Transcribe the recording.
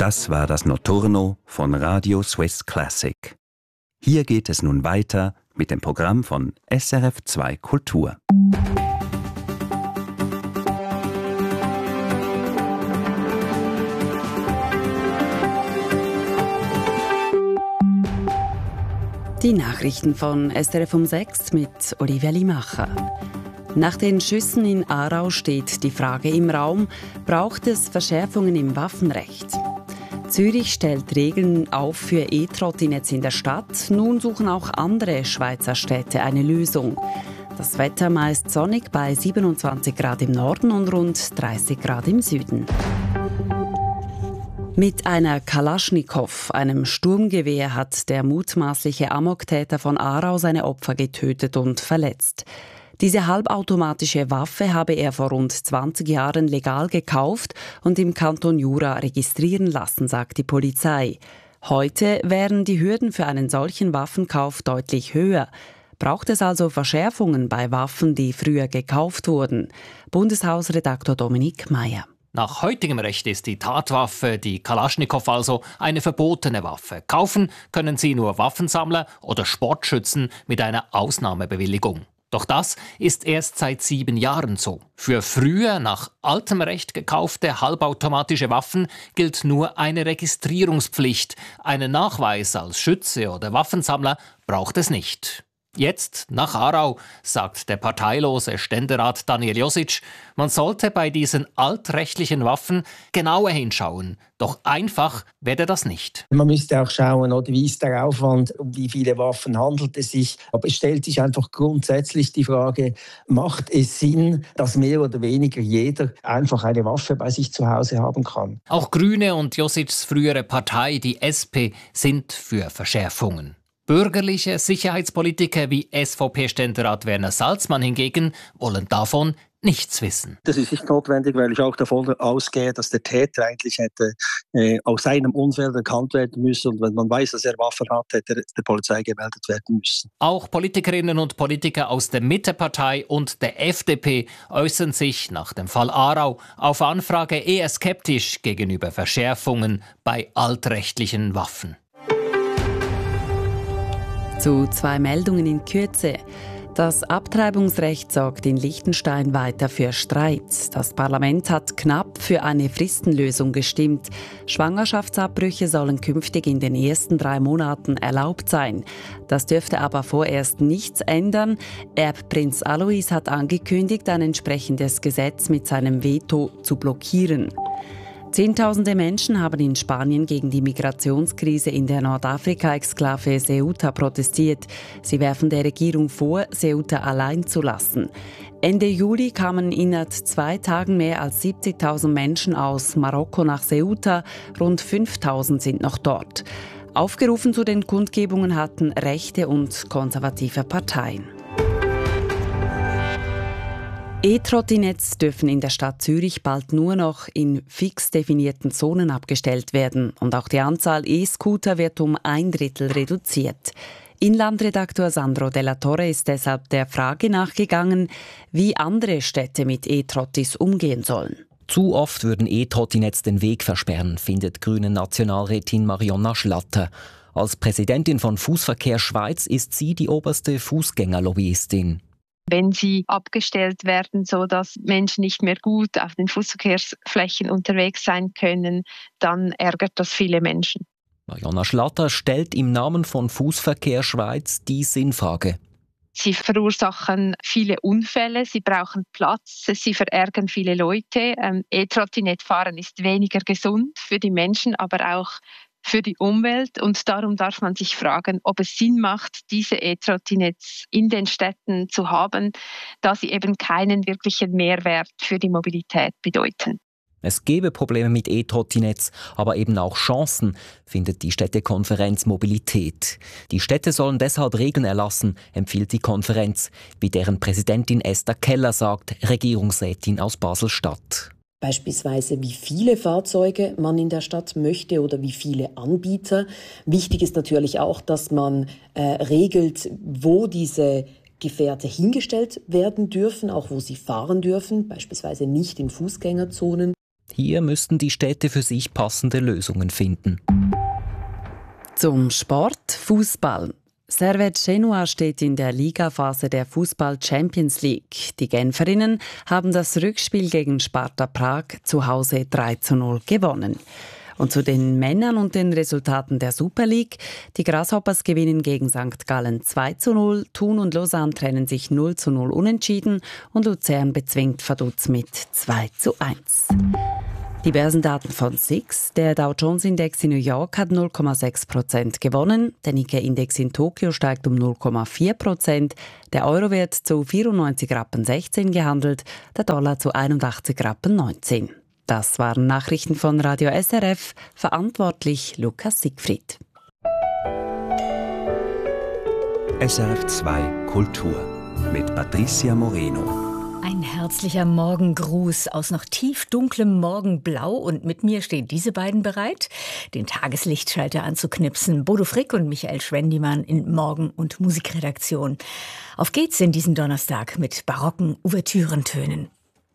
Das war das Notturno von Radio Swiss Classic. Hier geht es nun weiter mit dem Programm von SRF 2 Kultur. Die Nachrichten von SRF um 6 mit Olivia Limacher. Nach den Schüssen in Aarau steht die Frage im Raum, braucht es Verschärfungen im Waffenrecht? Zürich stellt Regeln auf für E-Trottinetz in der Stadt. Nun suchen auch andere Schweizer Städte eine Lösung. Das Wetter meist sonnig bei 27 Grad im Norden und rund 30 Grad im Süden. Mit einer Kalaschnikow, einem Sturmgewehr, hat der mutmaßliche Amoktäter von Aarau seine Opfer getötet und verletzt. Diese halbautomatische Waffe habe er vor rund 20 Jahren legal gekauft und im Kanton Jura registrieren lassen, sagt die Polizei. Heute wären die Hürden für einen solchen Waffenkauf deutlich höher. Braucht es also Verschärfungen bei Waffen, die früher gekauft wurden? Bundeshausredaktor Dominik Meyer. Nach heutigem Recht ist die Tatwaffe, die Kalaschnikow also, eine verbotene Waffe. Kaufen können sie nur Waffensammler oder Sportschützen mit einer Ausnahmebewilligung. Doch das ist erst seit 7 Jahren so. Für früher nach altem Recht gekaufte halbautomatische Waffen gilt nur eine Registrierungspflicht. Einen Nachweis als Schütze oder Waffensammler braucht es nicht. Jetzt, nach Aarau, sagt der parteilose Ständerat Daniel Josic, man sollte bei diesen altrechtlichen Waffen genauer hinschauen. Doch einfach werde das nicht. Man müsste auch schauen, oder wie ist der Aufwand, um wie viele Waffen handelt es sich. Aber es stellt sich einfach grundsätzlich die Frage, macht es Sinn, dass mehr oder weniger jeder einfach eine Waffe bei sich zu Hause haben kann? Auch Grüne und Josics frühere Partei, die SP, sind für Verschärfungen. Bürgerliche Sicherheitspolitiker wie SVP-Ständerat Werner Salzmann hingegen wollen davon nichts wissen. Das ist nicht notwendig, weil ich auch davon ausgehe, dass der Täter eigentlich hätte aus seinem Umfeld erkannt werden müssen. Und wenn man weiß, dass er Waffen hat, hätte er der Polizei gemeldet werden müssen. Auch Politikerinnen und Politiker aus der Mittepartei und der FDP äußern sich nach dem Fall Aarau auf Anfrage eher skeptisch gegenüber Verschärfungen bei altrechtlichen Waffen. Zu 2 Meldungen in Kürze. Das Abtreibungsrecht sorgt in Liechtenstein weiter für Streit. Das Parlament hat knapp für eine Fristenlösung gestimmt. Schwangerschaftsabbrüche sollen künftig in den ersten 3 Monaten erlaubt sein. Das dürfte aber vorerst nichts ändern. Erbprinz Alois hat angekündigt, ein entsprechendes Gesetz mit seinem Veto zu blockieren. Zehntausende Menschen haben in Spanien gegen die Migrationskrise in der Nordafrika-Exklave Ceuta protestiert. Sie werfen der Regierung vor, Ceuta allein zu lassen. Ende Juli kamen innerhalb 2 Tagen mehr als 70.000 Menschen aus Marokko nach Ceuta. Rund 5.000 sind noch dort. Aufgerufen zu den Kundgebungen hatten rechte und konservative Parteien. E-Trottinetz dürfen in der Stadt Zürich bald nur noch in fix definierten Zonen abgestellt werden und auch die Anzahl E-Scooter wird um 1/3 reduziert. Inlandredaktor Sandro Della Torre ist deshalb der Frage nachgegangen, wie andere Städte mit E-Trottis umgehen sollen. Zu oft würden E-Trottinetz den Weg versperren, findet Grünen-Nationalrätin Marionna Schlatter. Als Präsidentin von Fußverkehr Schweiz ist sie die oberste Fußgängerlobbyistin. Wenn sie abgestellt werden, sodass Menschen nicht mehr gut auf den Fußverkehrsflächen unterwegs sein können, dann ärgert das viele Menschen. Marionna Schlatter stellt im Namen von Fußverkehr Schweiz die Sinnfrage. Sie verursachen viele Unfälle, sie brauchen Platz, sie verärgern viele Leute. E-Trottinett-Fahren ist weniger gesund für die Menschen, aber auch für die Umwelt. Und darum darf man sich fragen, ob es Sinn macht, diese E-Trottinetts in den Städten zu haben, da sie eben keinen wirklichen Mehrwert für die Mobilität bedeuten. Es gebe Probleme mit E-Trottinetts, aber eben auch Chancen, findet die Städtekonferenz Mobilität. Die Städte sollen deshalb Regeln erlassen, empfiehlt die Konferenz, wie deren Präsidentin Esther Keller sagt, Regierungsrätin aus Basel-Stadt. Beispielsweise, wie viele Fahrzeuge man in der Stadt möchte oder wie viele Anbieter. Wichtig ist natürlich auch, dass man regelt, wo diese Gefährte hingestellt werden dürfen, auch wo sie fahren dürfen, beispielsweise nicht in Fußgängerzonen. Hier müssten die Städte für sich passende Lösungen finden. Zum Sport, Fußball. Servette Genua steht in der Ligaphase der Fußball Champions League. Die Genferinnen haben das Rückspiel gegen Sparta Prag zu Hause 3:0 gewonnen. Und zu den Männern und den Resultaten der Super League. Die Grasshoppers gewinnen gegen St. Gallen 2:0, Thun und Lausanne trennen sich 0:0 unentschieden und Luzern bezwingt Vaduz mit 2:1. Die Börsendaten von SIX. Der Dow Jones Index in New York hat 0,6% gewonnen. Der Nikkei-Index in Tokio steigt um 0,4%. Der Euro wird zu 94,16 Rappen gehandelt, der Dollar zu 81,19 Rappen. Das waren Nachrichten von Radio SRF. Verantwortlich Lukas Siegfried. SRF 2 Kultur mit Patricia Moreno. Ein herzlicher Morgengruß aus noch tief dunklem Morgenblau und mit mir stehen diese beiden bereit, den Tageslichtschalter anzuknipsen. Bodo Frick und Michael Schwendimann in Morgen- und Musikredaktion. Auf geht's in diesen Donnerstag mit barocken Ouvertürentönen.